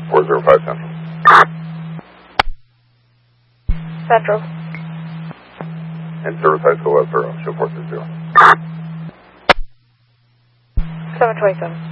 405 Central. Central. And service high school West Borough, show 460. 727.